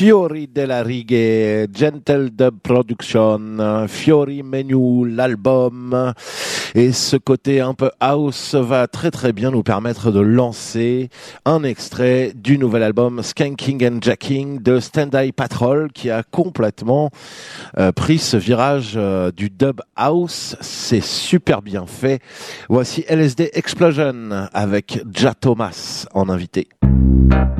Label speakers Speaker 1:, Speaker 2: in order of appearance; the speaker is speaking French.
Speaker 1: Fiori della Righe, Gentle Dub Production, Fiori Menu, l'album. Et ce côté un peu house va très très bien nous permettre de lancer un extrait du nouvel album Skanking and Jacking de Stand Eye Patrol, qui a complètement pris ce virage du dub house. C'est super bien fait. Voici LSD Explosion avec Ja Thomas en invité.